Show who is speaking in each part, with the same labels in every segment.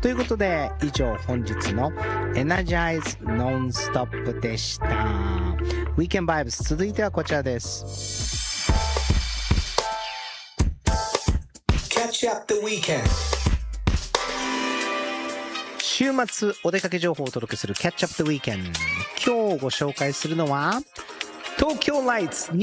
Speaker 1: ということで以上本日の Energize Non-Stop でした。 Weekend Vibes 続いてはこちらです。
Speaker 2: Catch up the weekend。
Speaker 1: 週末お出かけ情報をお届けする Catch Up the Weekend。 今日ご紹介するのは東京ライツ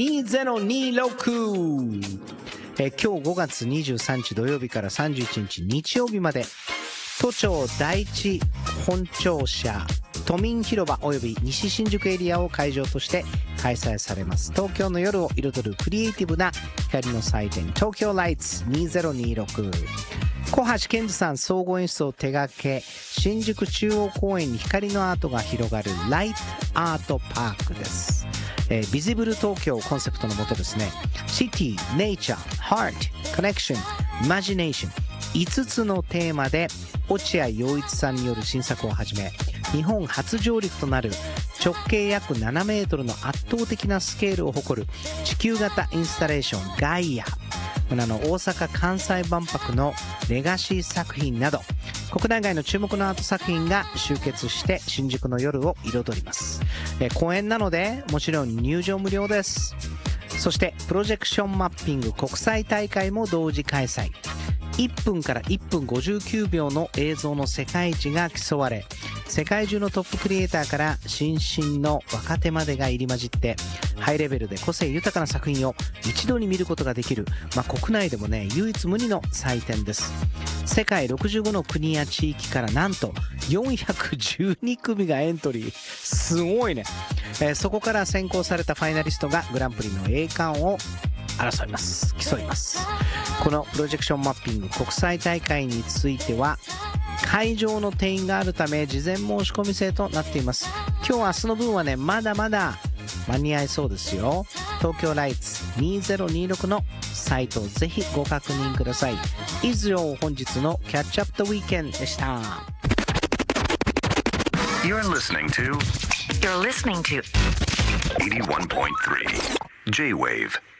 Speaker 1: 2026。今日5月23日土曜日から31日日曜日まで都庁第一本庁舎都民広場および西新宿エリアを会場として開催されます。東京の夜を彩るクリエイティブな光の祭典東京ライツ2026。小橋健二さん総合演出を手掛け、新宿中央公園に光のアートが広がるライトアートパークです。ビジブル東京コンセプトのもとですね、シティ、ネイチャー、ハート、コネクション、イマジネーション5つのテーマで落合陽一さんによる新作をはじめ、日本初上陸となる直径約7メートルの圧倒的なスケールを誇る地球型インスタレーションガイア、大阪・関西万博のレガシー作品など国内外の注目のアート作品が集結して新宿の夜を彩ります。公演なのでもちろん入場無料です。そしてプロジェクションマッピング国際大会も同時開催。1分から1分59秒の映像の世界一が競われ、世界中のトップクリエイターから新進の若手までが入り混じってハイレベルで個性豊かな作品を一度に見ることができる、国内でもね唯一無二の祭典です。世界65の国や地域からなんと412組がエントリー。すごいね。そこから選考されたファイナリストがグランプリの栄冠を争います。競います。このプロジェクションマッピング国際大会については会場の定員があるため事前申し込み制となっています。今日明日の分はねまだまだ間に合いそうですよ。東京ライツ2026のサイトをぜひご確認ください。以上本日のキャッチアップ the weekend でした。
Speaker 3: You're listening to 81.3 J-Wave